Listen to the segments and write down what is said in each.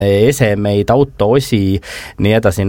esemeid, autoosi, nii edasi.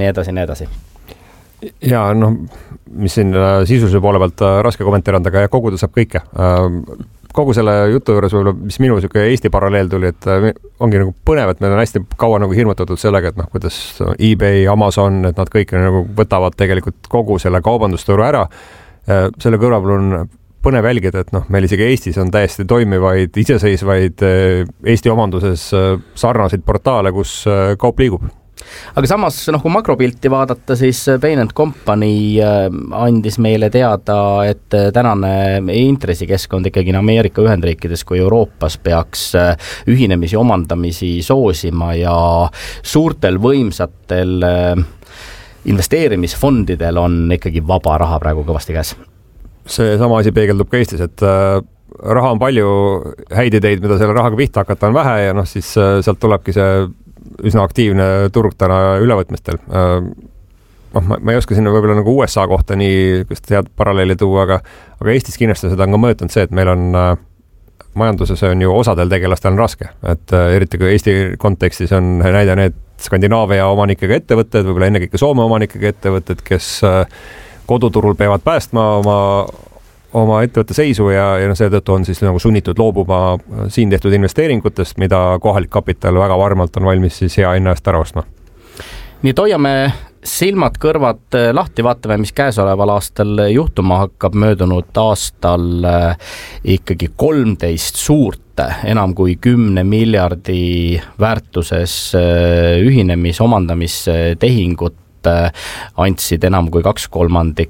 Ja mis siin sisulise poole pealt raske kommentaar on, aga koguda saab kõike. Kogu selle jutu juures võib-olla, mis minu Eesti paralleel tuli, et ongi nagu põnev, et meil on hästi kaua nagu hirmutatud sellega, et kuidas eBay, Amazon, et nad kõik nagu võtavad tegelikult kogu selle kaubandusturu ära. Selle kõrval on põnev jälgida, et meil isegi Eestis on täiesti toimivaid, iseseisvaid Eesti omanduses sarnaseid portaale, kus kaup liigub. Aga samas, kui makropilti vaadata, siis Bain & Company andis meile teada, et tänane intressikeskkond ikkagi Ameerika Ühendriikides kui Euroopas peaks ühinemisi, omandamisi soosima ja suurtel võimsatel investeerimisfondidel on ikkagi vaba raha praegu kõvasti käes. See sama asi peegeldub ka Eestis, et raha on palju, häid ideid, mida selle rahaga pihta hakata on vähe ja siis sealt tulebki see üsna aktiivne turg täna ülevõtmistel. Ma ei oska sinna võib-olla nagu USA kohta nii head paralleeli tuua, aga Eestis kindlasti seda on ka mõõtnud see, et meil on majanduses on ju osadel tegelastel on raske, et eriti kui Eesti kontekstis on näide need Skandinaavia omanikega ettevõtted, võib-olla ennekõike Soome omanikega ettevõtted, kes koduturul peavad päästma oma ettevõtte seisu ja seetõttu on siis nagu sunnitud loobuma siin tehtud investeeringutest, mida kohalik kapital väga varmalt on valmis siis hea hinna eest ära ostma. Nii et hoiame silmad kõrvad lahti, vaatame, mis käesoleval aastal juhtuma hakkab. Möödunud aastal ikkagi 13 suurt, enam kui 10 miljardi väärtuses ühinemis-, omandamistehingut andsid enam kui 2/3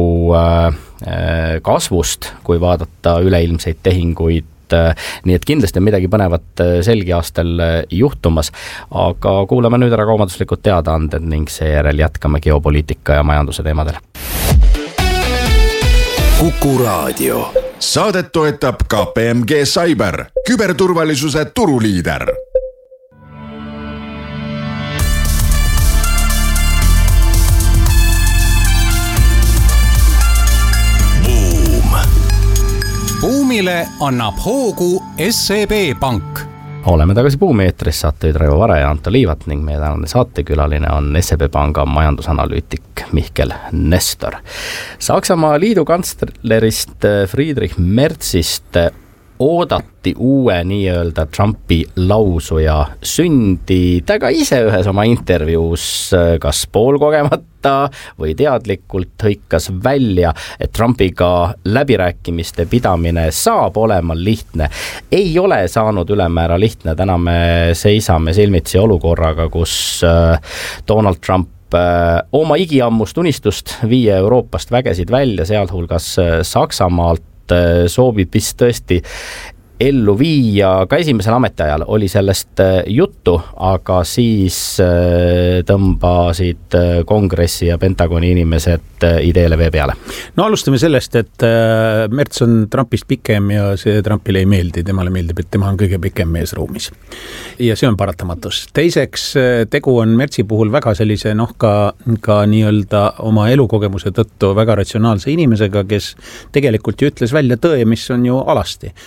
kasvust, kui vaadata üleilmseid tehinguid. Nii et kindlasti on midagi põnevat selgi aastal juhtumas, aga kuulame nüüd ära kaubanduslikud teadaanded ning seejärel jätkame geopoliitika ja majanduse teemadel. Kuku Raadio. Saadet toetab KPMG Cyber, küberturvalisuse turuliider. Buumile annab hoogu SEB Pank. Oleme tagasi Buumi eetris, saatejuht Raivo Vare ja Anto Liivat ning meie tänane saatekülaline on SEB Panga majandusanalüütik Mihkel Nestor. Saksamaa liidu kantslerist Friedrich Merzist oodati uue nii-öelda Trumpi lausuja sündi. Ta ka ise ühes oma intervjuus kas poolkogemata või teadlikult hõikas välja, et Trumpiga läbirääkimiste pidamine saab olema lihtne. Ei ole saanud ülemäära lihtne. Täna me seisame silmitsi olukorraga, kus Donald Trump oma igiammust unistust viia Euroopast vägesid välja, sealhulgas Saksamaalt, soovib vist tõesti ellu viia. Ka esimesel ametiajal oli sellest juttu, aga siis tõmbasid kongressi ja Pentagoni inimesed ideele vee peale. No alustame sellest, et Merts on Trumpist pikem ja see Trumpile ei meeldi. Temale meeldib, et tema on kõige pikem mees ruumis. Ja see on paratamatus. Teiseks, tegu on Mertsi puhul väga sellise ka nii-öelda oma elukogemuse tõttu väga ratsionaalse inimesega, kes tegelikult ju ütles välja tõe, mis on ju alasti.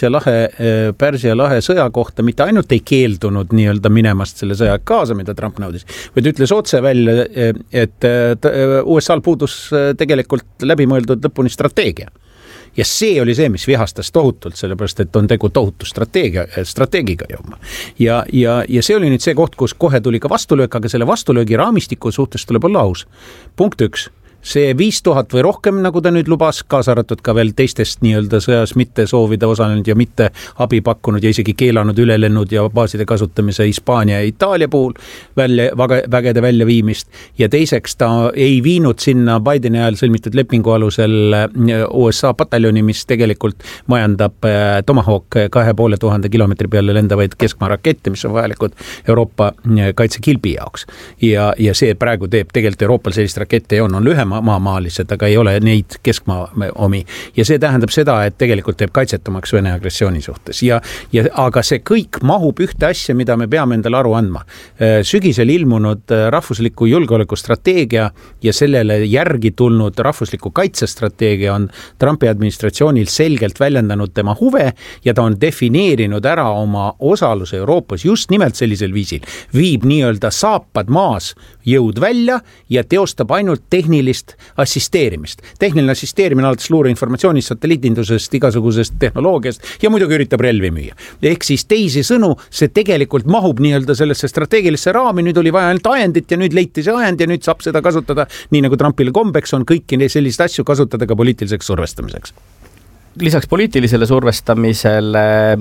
Pärsia lahe sõja kohta mitte ainult ei keeldunud nii-öelda minemast selle sõja kaasa, mida Trump nõudis, vaid ütles otse välja, et USA-l puudus tegelikult läbimõeldud lõpuni strateegia. Ja see oli see, mis vihastas tohutult, sellepärast, et on tegu tohutu strateegiga jõudma. Ja see oli nüüd see koht, kus kohe tuli ka vastulöök, aga selle vastulöögi raamistiku suhtes tuleb olla aus. Punkt 1. See 5000 või rohkem, nagu ta nüüd lubas, kaasa arvatud ka veel teistest nii-öelda sõjas mitte soovida osalenud ja mitte abi pakkunud ja isegi keelanud ülelennud ja baaside kasutamise Hispaania ja Itaalia puhul vägede väljaviimist. Ja teiseks ta ei viinud sinna Bideni ajal sõlmitud lepingu alusel USA pataljoni, mis tegelikult majandab Tomahawk 2500 kilomeetri peale lendavaid keskmaa rakette, mis on vajalikud Euroopa kaitsekilbi jaoks. Ja see praegu teeb tegelikult Euroopal sellist rakette on lühem maamaalised, aga ei ole neid keskmaa omi. Ja see tähendab seda, et tegelikult teeb kaitsetumaks Vene agressiooni suhtes. Aga see kõik mahub ühte asja, mida me peame endale aru andma. Sügisel ilmunud rahvusliku julgeolekustrateegia ja sellele järgi tulnud rahvusliku kaitsestrateegia on Trumpi administratsioonil selgelt väljendanud tema huve ja ta on defineerinud ära oma osaluse Euroopas just nimelt sellisel viisil. Viib nii-öelda saapad maas jõud välja ja teostab ainult tehnilist assisteerimist. Tehniline assisteerimine alates luureinformatsioonist, satelliitindusest, igasugusest tehnoloogiast ja muidugi üritab relvi müüa. Ehk siis teisi sõnu, see tegelikult mahub nii-öelda sellesse strateegilisse raami, nüüd oli vaja ainult ajendit ja nüüd leiti see ajend ja nüüd saab seda kasutada, nii nagu Trumpile kombeks on kõiki selliseid asju kasutada ka poliitiliseks survestamiseks. Lisaks poliitilisele survestamisele,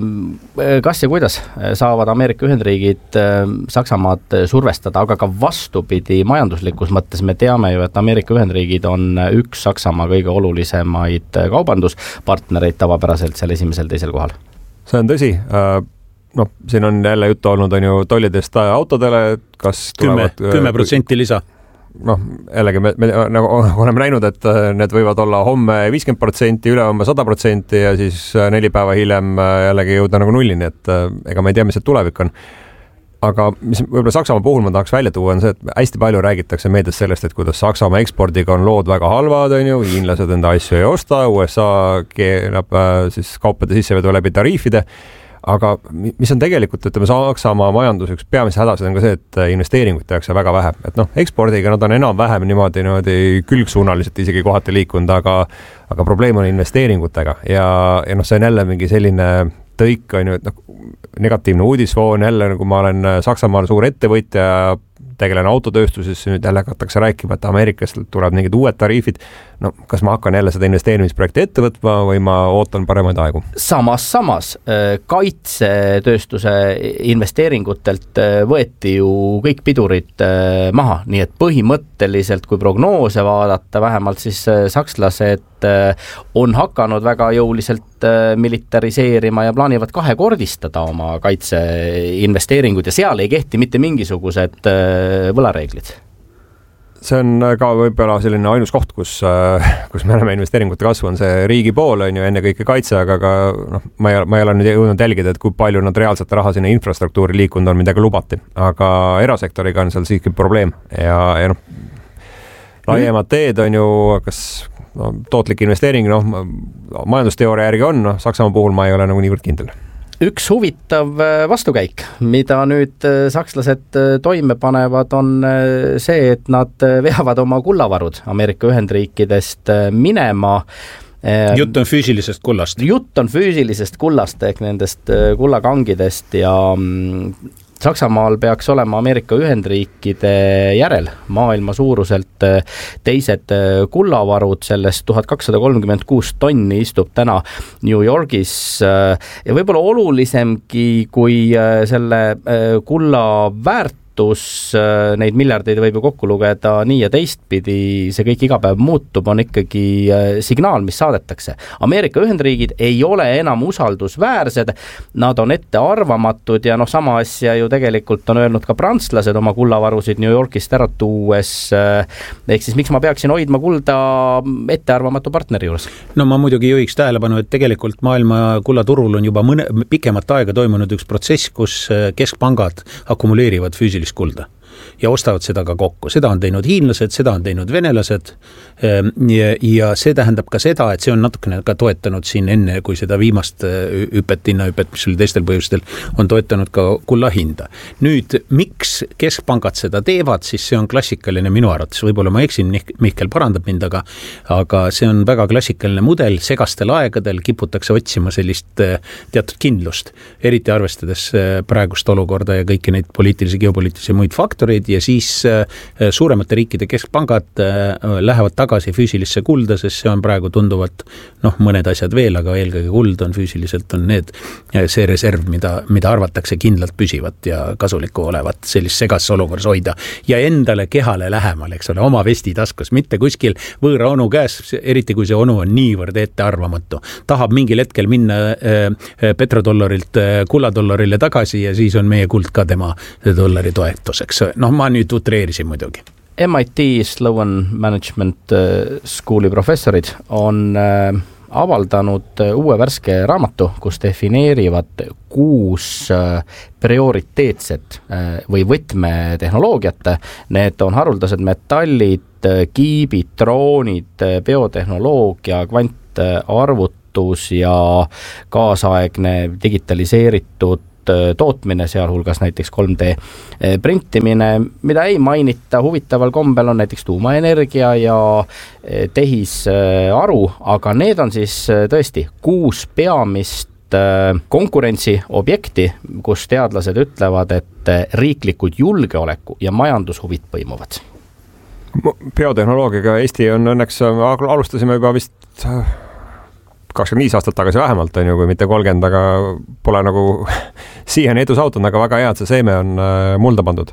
kas ja kuidas saavad Ameerika Ühendriigid Saksamaad survestada, aga ka vastupidi majanduslikus mõttes me teame ju, et Ameerika Ühendriigid on üks Saksamaa kõige olulisemaid kaubanduspartnereid tavapäraselt seal esimesel teisel kohal. See on tõsi. Siin on jälle juttu olnud on ju tollidest autodele, kas 10% lisa. Jällegi me nagu oleme näinud, et need võivad olla homme 50%, ülehomme 100% ja siis 4 päeva hiljem jällegi jõuda nagu nullini, et ega me ei tea, mis see tulevik on. Aga mis võib-olla Saksamaa puhul ma tahaks välja tuua on see, et hästi palju räägitakse meedias sellest, et kuidas Saksamaa ekspordiga on lood väga halvad, on ju, hiinlased enda asju ei osta, USA keelab siis kaupade sissevedu läbi tariifide. Aga mis on tegelikult, ütleme, Saksamaa majandus üks peamise hädasid on ka see, et investeeringuid tehakse väga vähe. Et ekspordiga nad on enam-vähem niimoodi külgsuunaliselt isegi kohati liikunud, aga probleem on investeeringutega ja see on jälle mingi selline tõik, on ju, et negatiivne uudisfoon, jälle nagu ma olen Saksamaal suur ettevõtja, tegelen autotööstuses, nüüd jälle hakatakse rääkima, et Ameerikast tuleb mingid uued tariifid. Kas ma hakkan jälle seda investeerimisprojekti ette võtma või ma ootan paremaid aegu? Samas kaitsetööstuse investeeringutelt võeti ju kõik pidurid maha, nii et põhimõtteliselt, kui prognoose vaadata, vähemalt siis sakslased on hakanud väga jõuliselt militariseerima ja plaanivad kahekordistada oma kaitseinvesteeringud ja seal ei kehti mitte mingisugused võlareeglid. See on ka võib-olla selline ainus koht, kus me näeme investeeringute kasvu, on see riigi pool, on ju enne kõike kaitse, aga ka ma ei ole nüüd jõudnud jälgida, et kui palju nad reaalselt raha sinna infrastruktuuri liikunud on, midagi lubati. Aga erasektoriga on seal siiski probleem ja laiemad teed on ju, kas tootlik investeering, majandusteooria järgi on, Saksamaa puhul ma ei ole nagu niivõrd kindel. Üks huvitav vastukäik, mida nüüd sakslased toime panevad, on see, et nad veavad oma kullavarud Ameerika Ühendriikidest minema. Jutt on füüsilisest kullast. Jutt on füüsilisest kullast ehk nendest kullakangidest ja Saksamaal peaks olema Ameerika Ühendriikide järel maailma suuruselt teised kullavarud, sellest 1236 tonni istub täna New Yorgis ja võib-olla olulisemgi kui selle kulla väärt neid miljardeid võib ju kokku lugeda nii ja teistpidi, see kõik iga päev muutub, on ikkagi signaal, mis saadetakse. Ameerika Ühendriigid ei ole enam usaldusväärsed, nad on ettearvamatud ja sama asja ju tegelikult on öelnud ka prantslased oma kullavarusid New Yorkist ära tuues, ehk siis miks ma peaksin hoidma kulda ettearvamatu partneri juures? Ma muidugi juhiks tähelepanu, et tegelikult maailma kullaturul on juba pikemat aega toimunud üks protsess, kus keskpangad akkumuleerivad füüsilist kulda ja ostavad seda ka kokku. Seda on teinud hiinlased, seda on teinud venelased ja see tähendab ka seda, et see on natukene ka toetanud siin enne, kui seda viimast hinnahüpet, mis oli teistel põhjustel, on toetanud ka kulla hinda. Nüüd, miks keskpangad seda teevad, siis see on klassikaline minu arvates. Võib-olla ma eksin, Mihkel parandab mind, aga see on väga klassikaline mudel. Segastel aegadel kiputakse otsima sellist teatud kindlust, eriti arvestades praegust olukorda ja kõiki neid poliitilisi, geopoliitilisi muid faktoreid ja siis suuremate riikide keskpangad lähevad tagasi füüsilisse kulda, sest see on praegu tunduvalt, mõned asjad veel, aga eelkõige kuld on füüsiliselt on see reserv, mida arvatakse kindlalt püsivat ja kasulikku olevat sellist segas olukorras hoida ja endale kehale lähemal, eks ole, oma vesti taskus, mitte kuskil võõra onu käes, eriti kui see onu on niivõrd ettearvamatu. Tahab mingil hetkel minna petrodollarilt kulladollarile tagasi ja siis on meie kuld ka tema dollari toetuseks. Ma nüüd utreerisin muidugi. MIT Sloan Management School'i professorid on avaldanud uue värske raamatu, kus defineerivad 6 prioriteetset või võtmetehnoloogiat. Need on haruldased metallid, kiibid, droonid, biotehnoloogia, kvantarvutus ja kaasaegne digitaliseeritud tootmine, sealhulgas näiteks 3D printimine, mida ei mainita huvitaval kombel, on näiteks tuumaenergia ja tehisaru, aga need on siis tõesti 6 peamist konkurentsiobjekti, kus teadlased ütlevad, et riiklikud julgeoleku ja majandushuvid põimuvad. Biotehnoloogiaga Eesti on õnneks, alustasime juba vist 25 aastat tagasi vähemalt, on ju, kui mitte 30, aga pole nagu siiani edu saavutanud, aga väga hea, et see seeme on mulda pandud.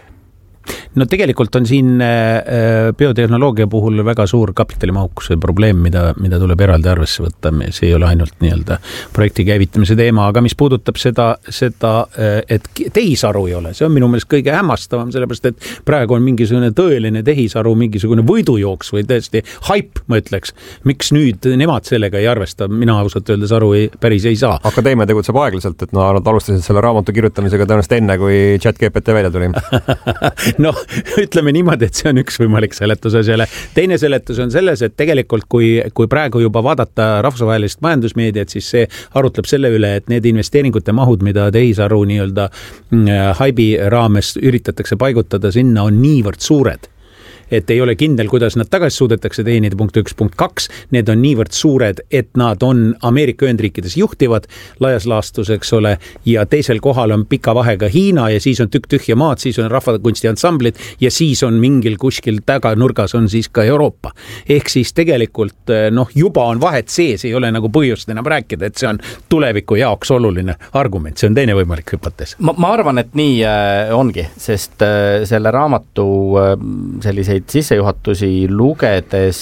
No tegelikult on siin biotehnoloogia puhul väga suur kapitalimahukuse probleem, mida tuleb eraldi arvesse võtta. See ei ole ainult nii-öelda projekti käivitamise teema, aga mis puudutab seda, et tehisaru ei ole, see on minu meelest kõige hämmastavam, sellepärast et praegu on mingisugune tõeline tehisaru, mingisugune võidujooks või tõesti hype, ma ütleks. Miks nüüd nemad sellega ei arvesta? Mina ausalt öeldes aru päris ei saa. Akadeemia tegutseb aeglaselt, et nad alustasid selle raamatu kirjutamisega tõenäoliselt enne, kui ChatGPT välja tuli. No, ütleme niimoodi, et see on üks võimalik seletus asjale. Teine seletus on selles, et tegelikult kui praegu juba vaadata rahvusvahelist majandusmeediat, siis see arutleb selle üle, et need investeeringute mahud, mida tehisaru nii-öelda haibi raames üritatakse paigutada sinna, on niivõrd suured, et ei ole kindel, kuidas nad tagasi suudetakse teenida, punkt 1, punkt 2. Need on niivõrd suured, et nad on Ameerika Ühendriikides juhtivad laias laastus, eks ole, ja teisel kohal on pika vahega Hiina ja siis on tükk tühja maad, siis on rahvakunsti ansamblid ja siis on mingil kuskil taganurgas on siis ka Euroopa. Ehk siis tegelikult juba on vahet sees, ei ole nagu põhjust enam rääkida, et see on tuleviku jaoks oluline argument. See on teine võimalik hüpotees. Ma arvan, et nii ongi, sest selle raamatu selliseid sissejuhatusi lugedes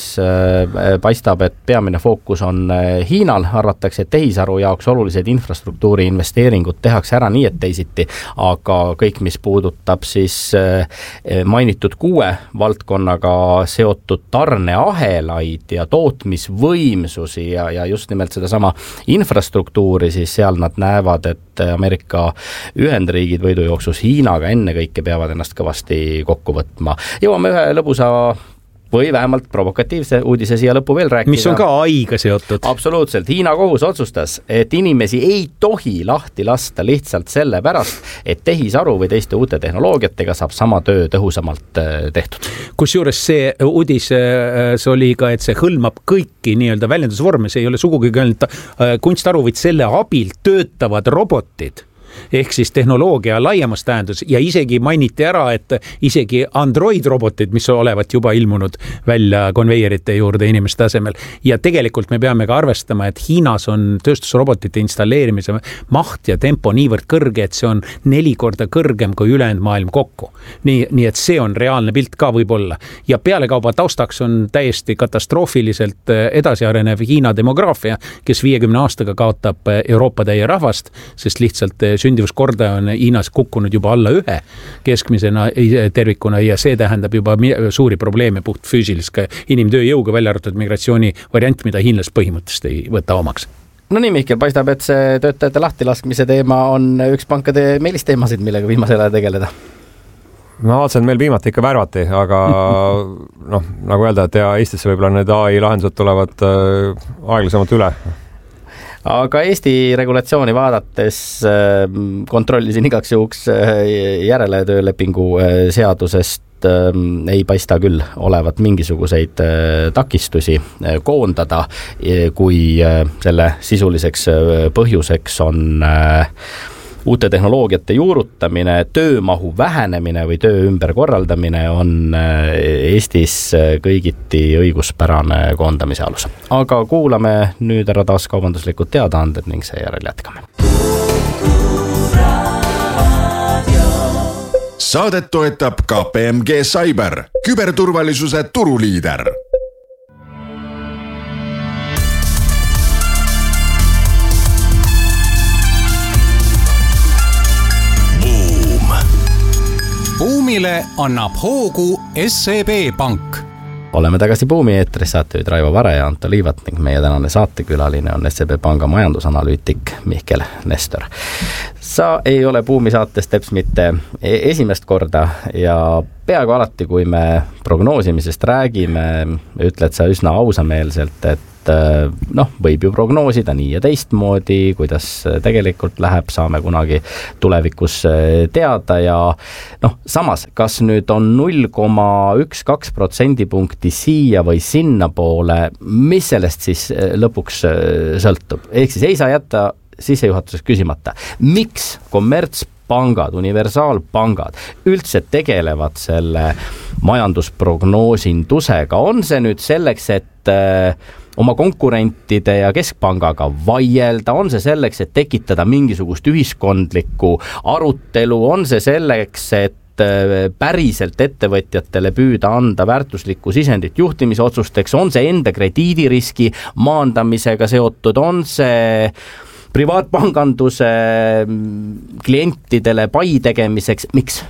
paistab, et peamine fookus on Hiinal. Arvatakse, et tehisaru jaoks olulised infrastruktuuri investeeringud tehakse ära nii, et teisiti, aga kõik, mis puudutab siis mainitud 6 valdkonnaga seotud tarneahelaid ja tootmisvõimsusi ja just nimelt sedasama infrastruktuuri, siis seal nad näevad, et Ameerika Ühendriigid võidujooksus Hiinaga ennekõike peavad ennast kõvasti kokku võtma. Jõuame ühe lõbusa või vähemalt provokatiivse uudise siia lõppu veel rääkida. Mis on ka aiga seotud. Absoluutselt. Hiina kohus otsustas, et inimesi ei tohi lahti lasta lihtsalt selle pärast, et tehisaru või teiste uute tehnoloogiatega saab sama töö tõhusamalt tehtud. Kusjuures see uudis see oli ka, et see hõlmab kõiki nii-öelda väljendusvorme, see ei ole sugugi ainult kunstaru, vaid selle abil töötavad robotid. Ehk siis tehnoloogia laiemas tähendus ja isegi mainiti ära, et isegi Android-robotid, mis olevat juba ilmunud välja konveierite juurde inimeste asemel. Ja tegelikult me peame ka arvestama, et Hiinas on tööstusrobotite installeerimise maht ja tempo niivõrd kõrge, et see on 4 korda kõrgem kui ülejäänud maailm kokku. Nii et see on reaalne pilt ka võib-olla. Ja pealekauba taustaks on täiesti katastroofiliselt edasi arenev Hiina demograafia, kes 50 aastaga kaotab Euroopa täie rahvast, sest lihtsalt sündivuskordaja on Hiinas kukkunud juba alla 1 keskmisena tervikuna ja see tähendab juba suuri probleeme puht füüsiliska inimtööjõuga, välja arvatud migratsiooni variant, mida hiinlas põhimõtteliselt ei võta omaks. No nii, Mihkel, paistab, et see töötajate lahtilaskmise teema on üks pankade meelisteemasid, millega viimasel ajal tegeleda. Ma vaatasin, et meil viimati ikka värvati, aga nagu öelda, et Eestisse võib-olla need AI lahendused tulevad aeglasemalt üle. Aga Eesti regulatsiooni vaadates kontrollisin igaks juhuks järele töölepingu seadusest ei paista küll olevat mingisuguseid takistusi koondada, kui selle sisuliseks põhjuseks on uute tehnoloogiate juurutamine, töömahu vähenemine või töö ümberkorraldamine on Eestis kõigiti õiguspärane koondamise alus. Aga kuulame nüüd ära taas kaubanduslikud teadaanded ning seejärel jätkame. Saadet toetab KPMG Cyber, küberturvalisuse turuliider. Buumile annab hoogu SEB Pank. Oleme tagasi Buumi eetris, saatejuhid Raivo Vare ja Anto Liivat ning meie tänane saatekülaline on SEB Panga majandusanalüütik Mihkel Nestor. Sa ei ole Buumi saates teps mitte esimest korda ja peaaegu alati, kui me prognoosimisest räägime, ütled sa üsna ausameelselt, et võib ju prognoosida nii ja teistmoodi, kuidas tegelikult läheb, saame kunagi tulevikus teada ja samas, kas nüüd on 0,12% siia või sinna poole, mis sellest siis lõpuks sõltub? Ehk siis ei saa jätta sissejuhatuses küsimata, miks kommertspangad, universaalpangad üldse tegelevad selle majandusprognoosindusega? On see nüüd selleks, et oma konkurentide ja keskpangaga vaielda, on see selleks, et tekitada mingisugust ühiskondlikku arutelu, on see selleks, et päriselt ettevõtjatele püüda anda väärtuslikku sisendit juhtimisotsusteks, on see enda krediidiriski maandamisega seotud, on see privaatpanganduse klientidele pai tegemiseks, miks?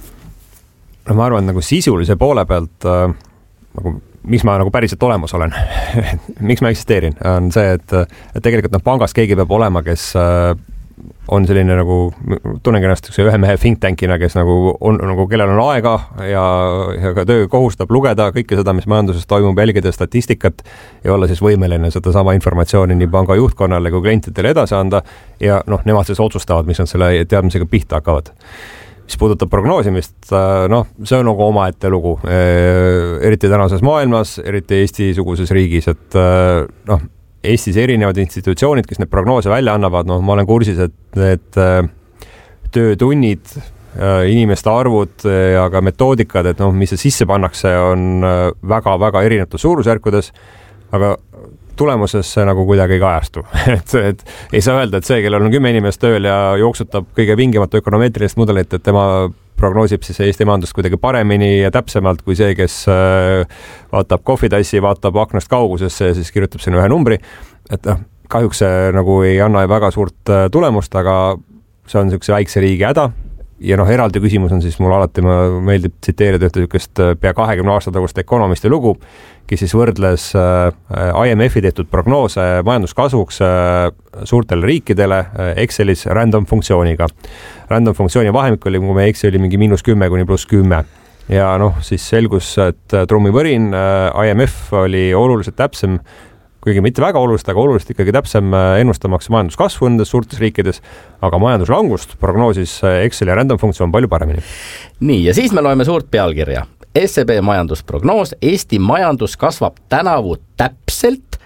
Ma arvan, nagu sisulise poole pealt miks ma nagu päriselt olemas olen miks ma eksisteerin, on see, et tegelikult pangas keegi peab olema, kes on selline nagu, tunnengi ennast ühe mehe think tankina, kes on, kellel on aega ja ka töö kohustab lugeda kõike seda, mis majanduses toimub, jälgida statistikat ja olla siis võimeline seda sama informatsiooni nii panga juhtkonnale kui klientidele edasi anda ja nemad siis otsustavad, mis on selle teadmisega pihta hakkavad. Mis puudutab prognoosimist, see on nagu omaette lugu, eriti tänases maailmas, eriti Eesti-suguses riigis, et Eestis erinevad institutsioonid, kes need prognoose välja annavad, ma olen kursis, et töötunnid, inimeste arvud ja ka metoodikad, et mis see sisse pannakse, on väga-väga erinevates suurusjärkudes, aga tulemuses see nagu kuidagi ei kajastu. et ei saa öelda, et see, kellel on 10 inimest tööl ja jooksutab kõige vingimat ökonomeetrilist mudelit, et tema prognoosib siis Eesti majandust kuidagi paremini ja täpsemalt kui see, kes vaatab kohvitassi, vaatab aknast kaugusesse ja siis kirjutab sinna ühe numbri. Et kahjuks see nagu ei anna väga suurt tulemust, aga see on niisuguse väikse riigi häda. Ja eraldi küsimus on siis mul alati, meeldib tsiteerida ühte niisugust pea 20 aasta tagust ökonomisti lugu, kes siis võrdles IMF-i tehtud prognoose majanduskasvuks suurtele riikidele Excelis random funktsiooniga. Random funktsiooni vahemik oli, kui me eksi, oli mingi -10 kuni +10. Ja siis selgus, et trummivõrin IMF oli oluliselt täpsem, kuigi mitte väga oluliselt, aga oluliselt ikkagi täpsem ennustamaks majanduskasvu nendes suurtes riikides, aga majanduslangust prognoosis Exceli random funktsioon palju paremini. Nii, ja siis me loeme suurt pealkirja. SEB majandusprognoos, Eesti majandus kasvab tänavu täpselt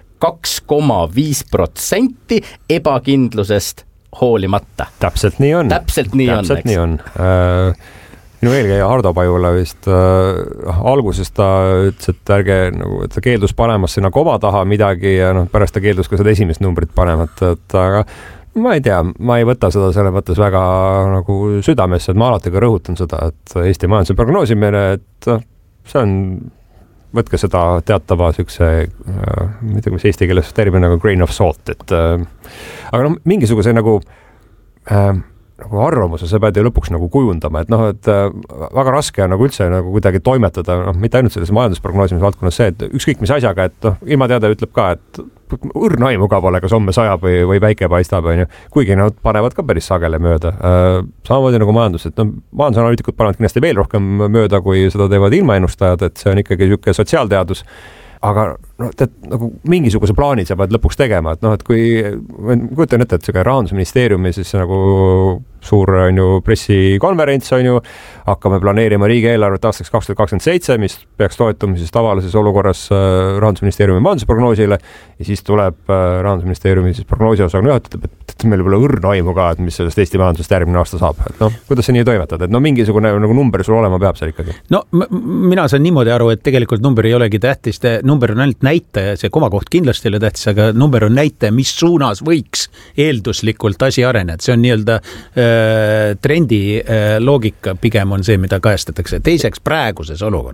2,5% ebakindlusest hoolimata. Täpselt nii on. Täpselt nii on. Minu eelkäija Hardo Pajula vist alguses ta ütles, et ärge, et ta keeldus panemas sinna koma taha midagi ja pärast ta keeldus ka seda esimest numbrit panemat, aga ma ei tea, ma ei võta seda selle mõttes väga nagu südamesse, et ma alati ka rõhutan seda, et Eesti majanduse prognoosimine, et see on, võtke seda teatava siukse, mitte kuidas eesti keeles termin nagu grain of salt, et aga mingisuguse nagu arvamuse sa pead ju lõpuks nagu kujundama, et väga raske on nagu üldse nagu kuidagi toimetada, mitte ainult selles majandusprognoosimise valdkonnas see, et ükskõik mis asjaga, et ilmateade ütleb ka, et õrna aimu ka pole, kas homme sajab või päike paistab, kuigi nad panevad ka päris sagele mööda. Samamoodi nagu majandus, et majandusanalüütikud panevad kindlasti veel rohkem mööda, kui seda teevad ilmaennustajad, et see on ikkagi niisugune sotsiaalteadus. Aga nagu mingisuguse plaani sa pead lõpuks tegema, et kui kujutan ette, et Rahandusministeeriumi siis nagu suur pressikonverents hakkame planeerima riigieelarvet aastaks 2027, mis peaks toetuma siis tavalises olukorras Rahandusministeeriumi majandusprognoosile ja siis tuleb Rahandusministeeriumi siis prognoosi osakonna juhataja, et meil pole õrna aimu ka, et mis sellest Eesti majandusest järgmine aasta saab. Et kuidas see nii toimetad? Et mingisugune nagu number sul olema peab seal ikkagi. Mina saan niimoodi aru, et tegelikult number ei olegi tähtis, number on ainult näitaja, see komakoht kindlasti ei ole tähtis, aga number on näitaja, mis suunas võiks eelduslikult asi areneda. See on nii-öelda trendi loogika pigem on see, mida kajastatakse. Teiseks praeguses olukorras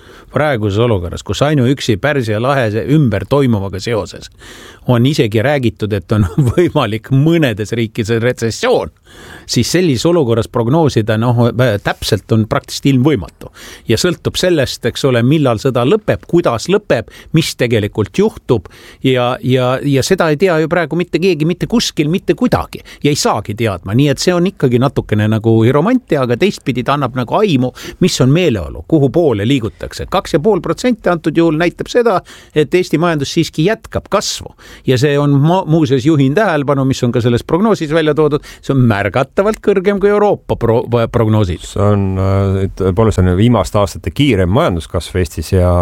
praeguses olukorras, kus ainuüksi Pärsia lahe ümber toimuvaga seoses on isegi räägitud, et on võimalik mõnedes riikides retsessioon, siis sellises olukorras prognoosida täpselt on praktiliselt ilmvõimatu. Ja sõltub sellest, eks ole, millal sõda lõpeb, kuidas lõpeb, mis tegelikult juhtub ja seda ei tea ju praegu mitte keegi, mitte kuskil, mitte kuidagi ja ei saagi teadma, nii et see on ikkagi natukene nagu romantia, aga teistpidi ta annab nagu aimu, mis on meeleolu, kuhu poole liigutakse. 2,5% antud juhul näitab seda, et Eesti majandus siiski jätkab kasvu ja see on muuseas juhin tähelepanu, mis on ka selles prognoosis välja toodud, see on märgatavalt kõrgem kui Euroopa prognoosid. See on, tõepoolest on viimaste aastate kiirem majanduskasv Eestis ja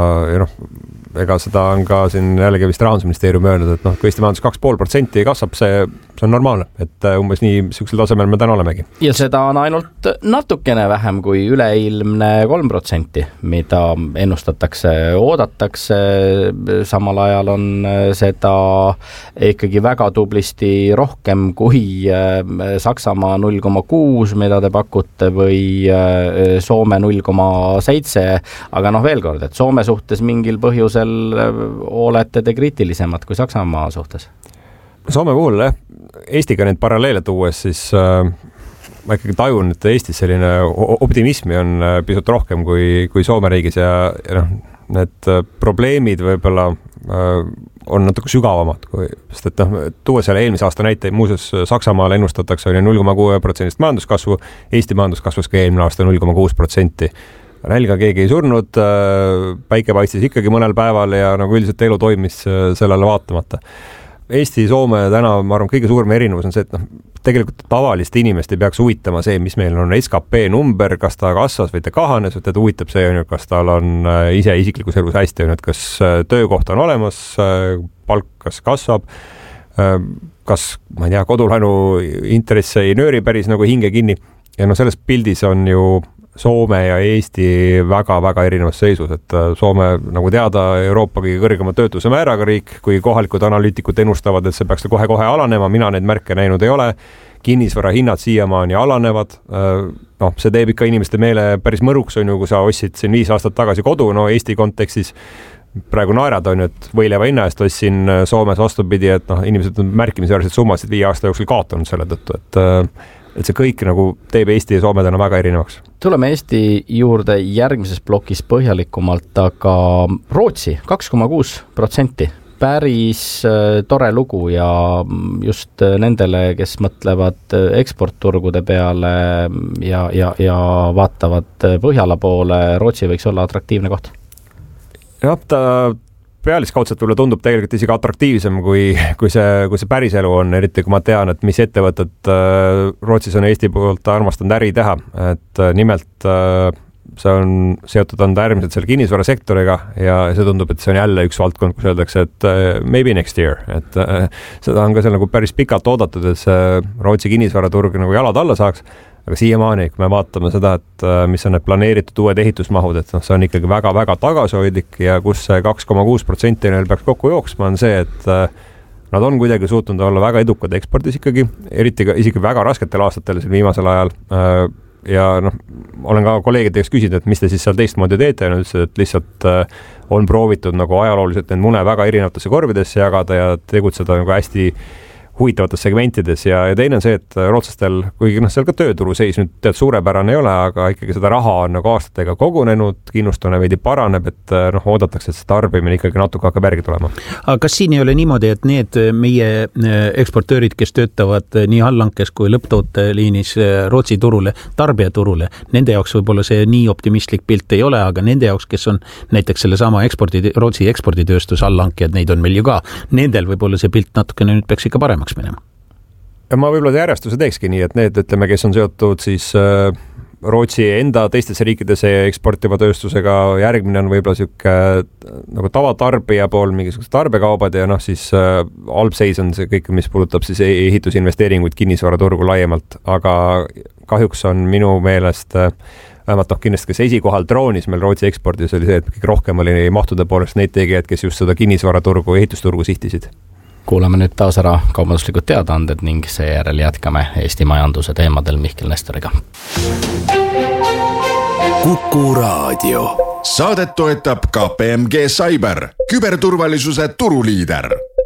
ega seda on ka siin jällegi vist Rahandusministeerium öelnud, et kui Eesti majandus 2,5% kasvab, see on normaalne, et umbes nii sihukesel tasemel me täna olemegi. Ja seda on ainult natukene vähem kui üleilmne 3%, mida ennustatakse, oodatakse, samal ajal on seda ikkagi väga tublisti rohkem kui Saksamaa 0,6, mida te pakute, või Soome 0,7, aga veel kord, et Soome suhtes mingil põhjusel olete te kriitilisemad kui Saksamaa suhtes? Soome puhul, Eestiga neid paralleele tuues, siis ma ikkagi tajun, et Eestis selline optimismi on pisut rohkem kui Soome riigis ja need probleemid võib-olla on natuke sügavamad, sest et tuua selle eelmise aasta näite, muuseas Saksamaal ennustatakse 0,6% majanduskasvu, Eesti majandus kasvas ka eelmine aasta 0,6%. Nälga keegi ei surnud, päike paistis ikkagi mõnel päeval ja üldiselt elu toimis sellele vaatamata. Eesti ja Soome täna, ma arvan, kõige suurem erinevus on see, et tegelikult tavalist inimest ei peaks huvitama see, mis meil on SKP number, kas ta kasvas või ta kahanes, et huvitab see, kas tal on ise isiklikus elus hästi, et kas töökoht on olemas, palk kas kasvab, kas, ma ei tea, kodulaenu intress ei nööri päris nagu hinge kinni ja selles pildis on ju Soome ja Eesti väga-väga erinevas seisus, et Soome, nagu teada, Euroopa kõige kõrgema töötuse määraga riik, kui kohalikud analüütikud ennustavad, et see peaks kohe-kohe alanema, mina neid märke näinud ei ole, kinnisvara hinnad siiamaani alanevad, see teeb ikka inimeste meele päris mõruks, on ju, kui sa ostsid siin 5 aastat tagasi kodu, Eesti kontekstis praegu naerad on, et võileiva hinna eest ostsin Soomes vastupidi, et inimesed on märkimisväärselt summasid 5 aasta jooksul kaotanud selle tõttu, et see kõik nagu teeb Eesti ja Soome täna väga erinevaks. Tuleme Eesti juurde järgmises plokis põhjalikumalt, aga Rootsi 2,6%. Päris tore lugu ja just nendele, kes mõtlevad eksportturgude peale ja vaatavad Põhjala poole, Rootsi võiks olla atraktiivne koht. Jah, ta pealiskaudselt võib-olla tundub tegelikult isegi atraktiivsem, kui see päris elu on, eriti kui ma tean, et mis ettevõtted Rootsis on Eesti poolt armastanud äri teha, et nimelt see on seotud äärmiselt selle kinnisvarasektoriga ja see tundub, et see on jälle üks valdkond, kus öeldakse, et maybe next year, et seda on ka seal nagu päris pikalt oodatud, et see Rootsi kinnisvaraturg nagu jalad alla saaks. Aga siiamaani, kui me vaatame seda, et mis on need planeeritud uued ehitusmahud, et see on ikkagi väga-väga tagasihoidlik ja kus see 2,6% neil peaks kokku jooksma, on see, et nad on kuidagi suutnud olla väga edukad ekspordis ikkagi, eriti ka isegi väga rasketel aastatel viimasel ajal. Ja olen ka kolleegidega küsinud, et mis te siis seal teistmoodi teete ja nad ütlesid, et lihtsalt on proovitud nagu ajalooliselt need mune väga erinevatesse korvidesse jagada ja tegutseda nagu hästi huvitavates segmentides ja teine on see, et rootslastel, kuigi seal ka tööturu seis nüüd tead suurepärane ei ole, aga ikkagi seda raha on nagu aastatega kogunenud, kindlustunne veidi paraneb, et oodatakse, et see tarbimine ikkagi natuke hakkab järgi tulema. Aga kas siin ei ole niimoodi, et need meie eksportöörid, kes töötavad nii allhankes kui lõpptooteliinis Rootsi turule, tarbijaturule, nende jaoks võib-olla see nii optimistlik pilt ei ole, aga nende jaoks, kes on näiteks selle sama Rootsi eksporditööstus allhankijad, neid on meil ju ka, nendel võib-olla see pilt natukene nüüd peaks ikka paremaks minema. Ja ma võib-olla järjestuse teekski nii, et need, ütleme, kes on seotud siis Rootsi enda teistesse riikidesse eksportiva tööstusega, järgmine on võib-olla siuke nagu tavatarbija pool, mingisugused tarbekaubad ja siis halb seis on see kõik, mis puudutab siis ehitusinvesteeringuid kinnisvaraturgu laiemalt, aga kahjuks on minu meelest vähemalt kindlasti kes esikohal troonis meil Rootsi ekspordis oli see, et kõik rohkem oli mahtude poolest neid tegijaid, kes just seda kinnisvaraturgu, ehitusturgu sihtisid. Kuulame nüüd taas ära kaubanduslikud teadaanded ning seejärel jätkame Eesti majanduse teemadel Mihkel Nestoriga. Kuku Raadio. Saadet toetab KPMG Cyber, küberturvalisuse turuliider.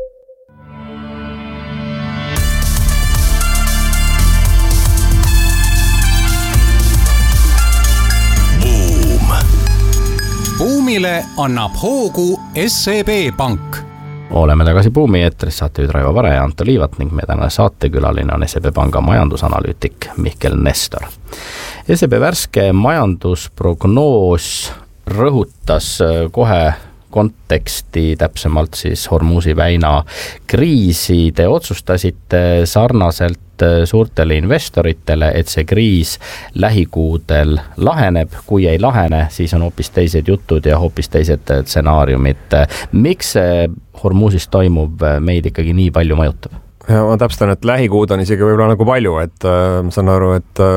Buumile annab hoogu SEB Pank. Oleme tagasi Buumi eetris, saatejuht Raivo Vare ja Anto Liivat ning meie tänane saatekülaline on SEB Panga majandusanalüütik Mihkel Nestor. SEB värske majandusprognoos rõhutas kohe konteksti, täpsemalt siis Hormuzi väina kriisi. Te otsustasite sarnaselt suurtele investoritele, et see kriis lähikuudel laheneb. Kui ei lahene, siis on hoopis teised jutud ja hoopis teised stsenaariumid. Miks see Hormuzis toimuv meid ikkagi nii palju mõjutab? Ja ma täpstan, et lähikuud on isegi võib-olla nagu palju, et ma saan aru, et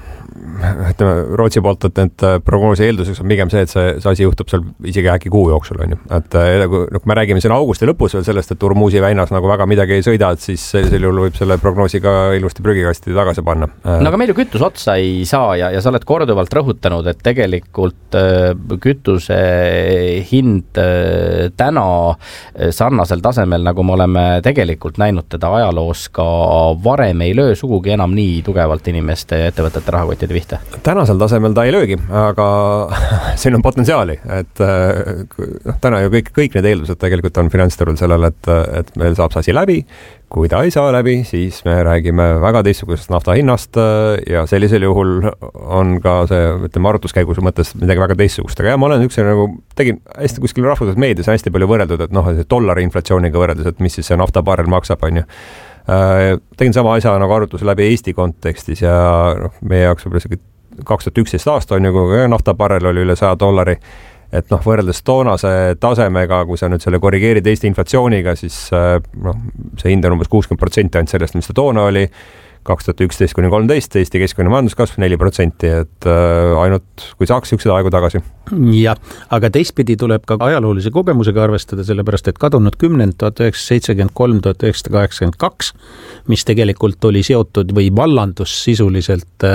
Rootsi poolt, et need prognoosi eelduseks on pigem see, et see asi juhtub seal isegi äkki kuu jooksul, on ju. Et kui me räägime siin augusti lõpus veel sellest, et Hormuzi väinas nagu väga midagi ei sõida, et siis sellisel juhul võib selle prognoosi ka ilusti prügikasti tagasi panna. No aga meil ju kütus otsa ei saa ja sa oled korduvalt rõhutanud, et tegelikult kütuse hind täna sarnasel tasemel, nagu me oleme tegelikult näinud teda ajaloos ka varem, ei löö sugugi enam nii tugevalt inimeste ja ettevõtete rahakotide vihta. Tänasel tasemel ta ei löögi, aga siin on potentsiaali, et täna ju kõik need eeldused tegelikult on finantsturul sellel, et meil saab see asi läbi. Kui ta ei saa läbi, siis me räägime väga teistsugusest nafta hinnast ja sellisel juhul on ka see, ütleme, arvutuskäigus mõttes midagi väga teistsugust. Aga ma olen tegin hästi kuskil rahvusvahelises meedias hästi palju võrreldud, et dollari inflatsiooniga võrreldes, et mis siis see naftabarrel maksab, on ju. Tegin sama asja nagu arvutus läbi Eesti kontekstis ja meie jaoks võib-olla 2011 aasta on ju, kui naftabarrel oli üle $100, et võrreldes toonase tasemega, kui sa nüüd selle korrigeerid Eesti inflatsiooniga, siis see hind on umbes 60% ainult sellest, mis ta toona oli. 2011–13 Eesti keskmine majanduskasv 4%, et ainult kui saaks üksid aegu tagasi. Ja, aga teistpidi tuleb ka ajaloolise kogemusega arvestada, sellepärast et kadunud 10. 1973–1982, mis tegelikult oli seotud või vallandus sisuliselt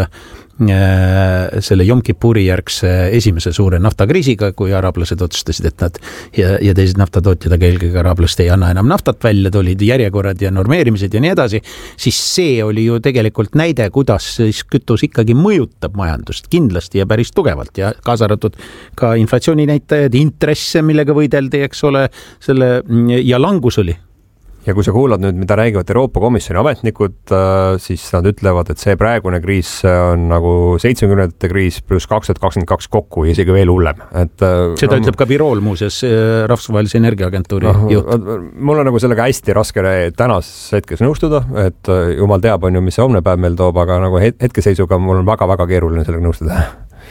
selle Yom Kippuri järgse esimese suure naftakriisiga, kui arablased otsustasid, et nad ja teised naftatootjad, aga eelkõige arablast ei anna enam naftat välja, olid järjekorrad ja normeerimised ja nii edasi, siis see oli ju tegelikult näide, kuidas siis kütus ikkagi mõjutab majandust kindlasti ja päris tugevalt ja kaasa arvatud ka inflatsiooninäitajad, intresse, millega võideldi, eks ole, selle ja langus oli. Ja kui sa kuulad nüüd, mida räägivad Euroopa Komisjoni ametnikud, siis nad ütlevad, et see praegune kriis on nagu 70-ndate kriis pluss 2022 kokku ja isegi veel hullem. Seda ütleb ka Birool muuseas, Rahvusvahelise Energiaagentuuri juht. Mul on nagu sellega hästi raske tänases hetkes nõustuda, et jumal teab on ju, mis see homne päev meil toob, aga nagu hetkeseisuga mul on väga-väga keeruline sellega nõustuda.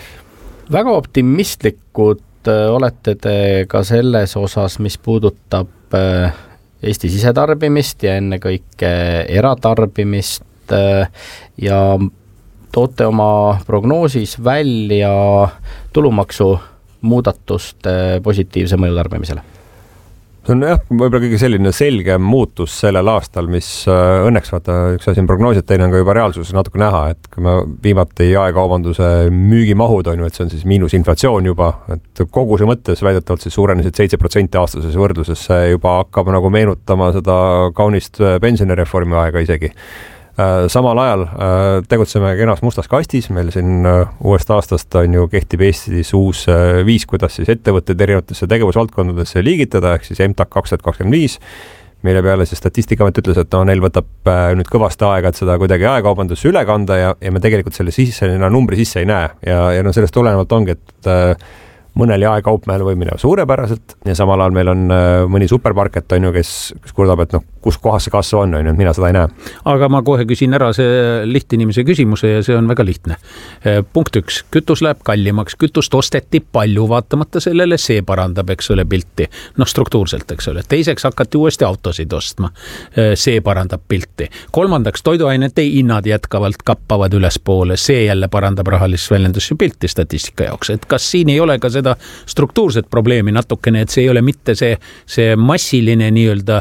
Väga optimistlikud olete te ka selles osas, mis puudutab Eesti sisetarbimist ja ennekõike eratarbimist ja toote oma prognoosis välja tulumaksu muudatuste positiivse mõju tarbimisele. See on võib-olla kõige selline selge muutus sellel aastal, mis õnneks üks asi on prognoosiad, teine on ka juba reaalsuses natuke näha, et kui me viimati jaekaubanduse müügimahud on ju, et see on siis miinusinflatsioon juba, et kogu see mõttes väidetavalt siis suurenesid 7% aastases võrdluses, see juba hakkab nagu meenutama seda kaunist pensionireformi aega isegi. Samal ajal tegutseme kenas mustas kastis, meil siin uuest aastast on ju kehtib Eestis uus viis, kuidas siis ettevõtted erinevatesse tegevusvaldkondadesse liigitada, ehk siis MTAK 2025, mille peale siis Statistikaamet ütles, et neil võtab nüüd kõvasti aega, et seda kuidagi jaekaubandusse üle kanda ja me tegelikult selle numbri sisse ei näe ja sellest tulenevalt ongi, et mõnel jaekaupmehel võib minna suurepäraselt ja samal ajal meil on mõni supermarket, on ju, kes kurdab, et kus kohas see kasv on, et mina seda ei näe. Aga ma kohe küsin ära see lihtinimese küsimuse ja see on väga lihtne. Punkt 1, kütus läheb kallimaks, kütust osteti palju, vaatamata sellele, see parandab, eks ole, pilti. Struktuurselt, eks ole. Teiseks hakati uuesti autosid ostma, see parandab pilti. Kolmandaks, toiduainete hinnad jätkavalt kappavad ülespoole, see jälle parandab rahalist väljendus ja pilti statistika jaoks. Et kas siin ei ole ka seda struktuurset probleemi natukene, et see ei ole mitte see massiline nii-öelda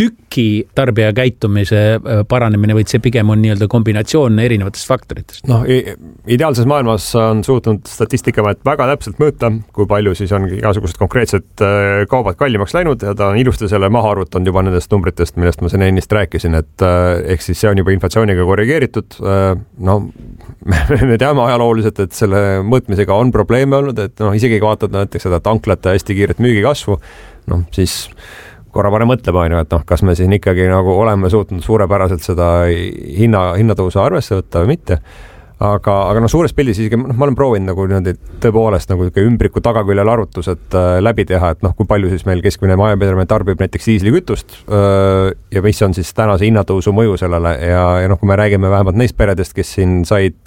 tüki tarbija käitumise paranemine, vaid see pigem on nii-öelda kombinatsioon erinevatest faktoritest. Noh, ideaalses maailmas on suutnud Statistikaamet väga täpselt mõõta, kui palju siis on igasugused konkreetsed kaubad kallimaks läinud ja ta on ilusti selle maha arvutanud juba nendest numbritest, millest ma siin ennist rääkisin, et ehk siis see on juba inflatsiooniga korrigeeritud. No, me teame ajalooliselt, et selle mõõtmisega on probleeme olnud, et isegi kui vaatad näiteks seda tanklate hästi kiiret müügikasvu, siis korra parem mõtlema, et kas me siin ikkagi nagu oleme suutnud suurepäraselt seda hinnatõusu arvesse võtta või mitte. Aga suures pildis isegi ma olen proovinud nagu tõepoolest nagu ümbriku tagaküljel arvutused läbi teha, et kui palju siis meil keskmine majapidamine tarbib näiteks diislikütust ja mis on siis tänase hinnatõusu mõju sellele ja kui me räägime vähemalt neist peredest, kes siin said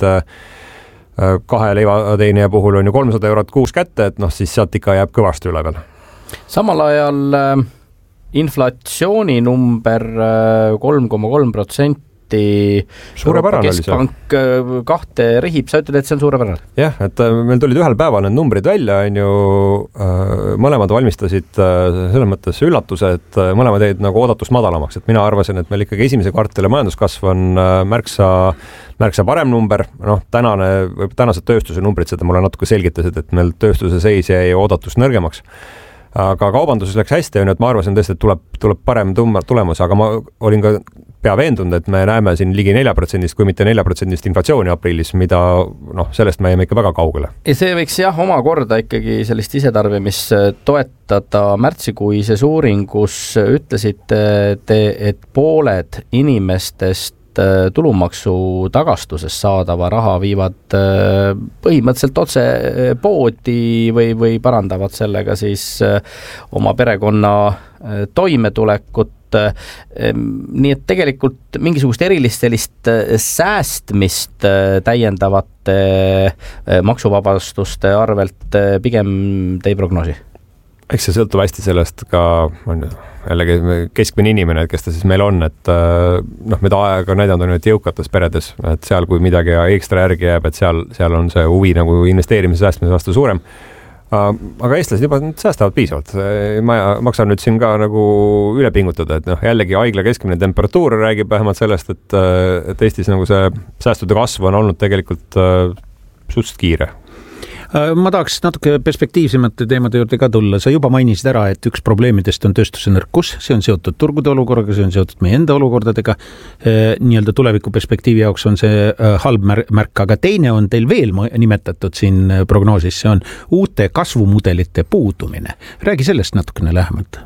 2 leivateenija puhul on ju 300 eurot kuus kätte, et siis sealt ikka jääb kõvasti üle peal. Samal ajal inflatsiooni number 3,3%. Euroopa Keskpank 2 rihib, sa ütled, et see on suurepärane? Jah, et meil tulid ühel päeval need numbrid välja, on ju, mõlemad valmistasid selles mõttes üllatuse, et mõlemad jäid nagu oodatust madalamaks, et mina arvasin, et meil ikkagi esimese kvartali majanduskasv on märksa parem number, tänased tööstuse numbrid seda mulle natuke selgitasid, et meil tööstuse seis jäi oodatust nõrgemaks. Aga kaubanduses läks hästi, et ma arvasin tõesti, et tuleb parem tulemus, aga ma olin ka pea veendunud, et me näeme siin ligi 4%, kui mitte 4% inflatsiooni aprillis, mida sellest me jäime ikka väga kaugele. Ja see võiks omakorda ikkagi sellist isetarbimist toetada. Märtsikuises uuringus ütlesite te, et pooled inimestest tulumaksu tagastusest saadava raha viivad põhimõtteliselt otse poodi või parandavad sellega siis oma perekonna toimetulekut. Nii et tegelikult mingisugust erilist sellist säästmist täiendavate maksuvabastuste arvelt pigem te ei prognoosi? Eks see sõltub hästi sellest ka jällegi keskmine inimene, kes ta siis meil on, et mida aega näidanud on, et jõukates peredes, et seal kui midagi ekstra järgi jääb, et seal on see huvi nagu investeerimise säästmise vastu suurem. Aga eestlased juba säästavad piisavalt. Ma maksan nüüd siin ka nagu üle pingutada, et jällegi haigla keskmine temperatuur räägib vähemalt sellest, et Eestis nagu see säästude kasv on olnud tegelikult suhteliselt kiire. Ma tahaks natuke perspektiivsemate teemade juurde ka tulla. Sa juba mainisid ära, et üks probleemidest on tööstuse nõrkus, see on seotud turgude olukorraga, see on seotud meie enda olukordadega. Nii-öelda tuleviku perspektiivi jaoks on see halb märk, aga teine on teil veel nimetatud siin prognoosis, see on uute kasvumudelite puudumine. Räägi sellest natukene lähemalt.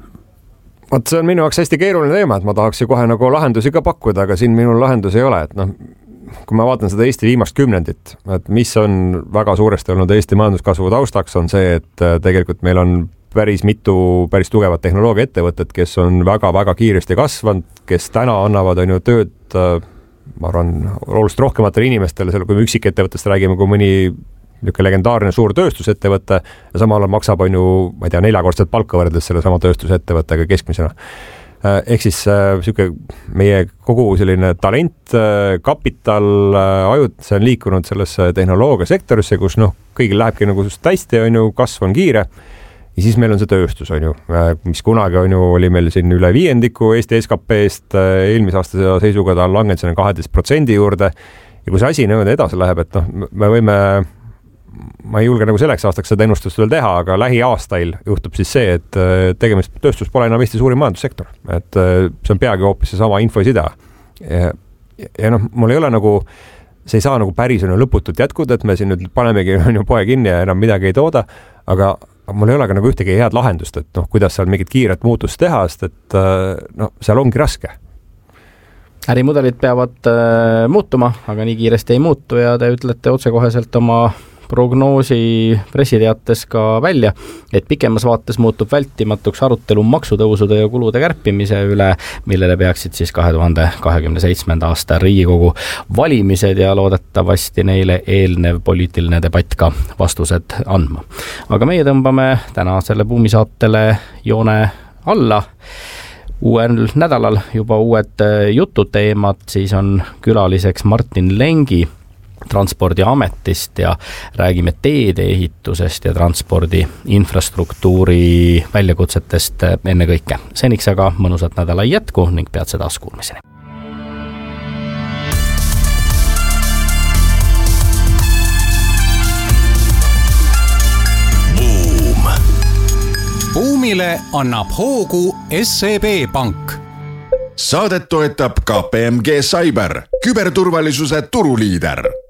See on minu jaoks hästi keeruline teema, et ma tahaks ju kohe nagu lahendusi ka pakkuda, aga siin minul lahendus ei ole, et kui ma vaatan seda Eesti viimast 10, et mis on väga suuresti olnud Eesti majanduskasvu taustaks, on see, et tegelikult meil on päris mitu päris tugevat tehnoloogia ettevõtet, kes on väga-väga kiiresti kasvanud, kes täna annavad on ju tööd, ma arvan, oluliselt rohkematele inimestele, kui me üksikettevõttest räägime, kui mõni legendaarne suur tööstusettevõte ja samal maksab on ju, ma ei tea, 4-kordset palka võrreldes selle sama tööstusettevõttega keskmisena. Ehk siis meie kogu selline talent, kapital, ajud, see on liikunud sellesse tehnoloogiasektorisse, kus kõigil lähebki nagu hästi, on ju, kasv on kiire ja siis meil on see tööstus, on ju, mis kunagi on ju, oli meil siin üle 5% Eesti SKP-st, eelmise aasta seisuga ta on langenud 12% juurde ja kui see asi edasi läheb, et me võime, ma ei julge nagu selleks aastaks seda ennustust veel teha, aga lähiaastail juhtub siis see, et tegemist tööstus pole enam Eesti suurim majandussektor, et see on peagi hoopis see sama infosida. Ja mul ei ole nagu, see ei saa nagu päris lõputult jätkuda, et me siin nüüd panemegi poe kinni ja enam midagi ei tooda, aga mul ei ole ka nagu ühtegi head lahendust, et kuidas seal mingit kiiret muutust teha, sest et seal ongi raske. Ärimudelid peavad muutuma, aga nii kiiresti ei muutu ja te ütlete otsekoheselt oma prognoosi pressiteates ka välja, et pikemas vaates muutub vältimatuks arutelu maksutõusude ja kulude kärpimise üle, millele peaksid siis 2027. aasta Riigikogu valimised ja loodetavasti neile eelnev poliitiline debatt ka vastused andma. Aga meie tõmbame tänasele buumisaatele joone alla. Uuel nädalal juba uued jututeemad, siis on külaliseks Martin Lengi, Transpordiametist ja räägime teede ehitusest ja transpordi infrastruktuuri väljakutsetest enne kõike. Seniks aga mõnusat nädala jätku ning peatse taas kuulmiseni. Buumile annab hoogu SEB Pank. Saadet toetab KPMG Cyber, küberturvalisuse turuliider.